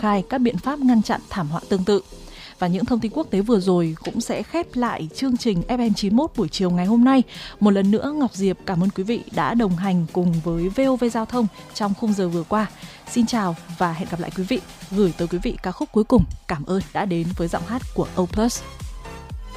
khai các biện pháp ngăn chặn thảm họa tương tự. Và những thông tin quốc tế vừa rồi cũng sẽ khép lại chương trình FM91 buổi chiều ngày hôm nay. Một lần nữa Ngọc Diệp cảm ơn quý vị đã đồng hành cùng với VOV Giao thông trong khung giờ vừa qua. Xin chào và hẹn gặp lại quý vị. Gửi tới quý vị ca khúc cuối cùng, Cảm ơn đã đến với giọng hát của O+.